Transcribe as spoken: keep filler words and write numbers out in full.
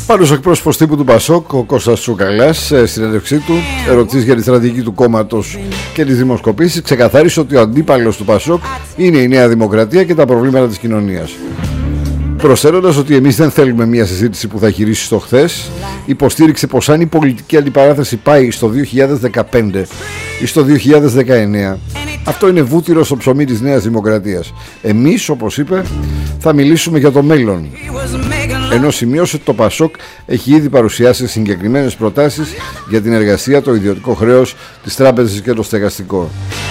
Πάντως ο εκπρόσωπος τύπου του Πασόκ, ο Κώστας Τσουκαλάς, στην συνέντευξή του, ερωτής για τη στρατηγική του κόμματος και τις δημοσκοπήσεις, ξεκαθάρισε ότι ο αντίπαλος του Πασόκ είναι η Νέα Δημοκρατία και τα προβλήματα της κοινωνίας. Προσθέτοντας ότι εμείς δεν θέλουμε μια συζήτηση που θα γυρίσει στο χθες, υποστήριξε πως αν η πολιτική αντιπαράθεση πάει στο δύο χιλιάδες δεκαπέντε ή στο δύο χιλιάδες δεκαεννέα, αυτό είναι βούτυρο στο ψωμί της Νέας Δημοκρατίας. Εμείς, όπως είπε, θα μιλήσουμε για το μέλλον. Ενώ σημείωσε ότι το Πασόκ έχει ήδη παρουσιάσει συγκεκριμένες προτάσεις για την εργασία, το ιδιωτικό χρέος, τις τράπεζες και το στεγαστικό.